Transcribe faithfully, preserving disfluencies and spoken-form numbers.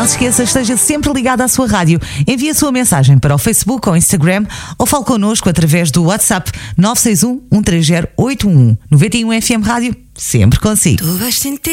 Não se esqueça, esteja sempre ligado à sua rádio. Envie a sua mensagem para o Facebook ou Instagram ou fale connosco através do WhatsApp nove seis um, um três zero, oito um um. noventa e um F M Rádio, sempre consigo. Tu vais sentir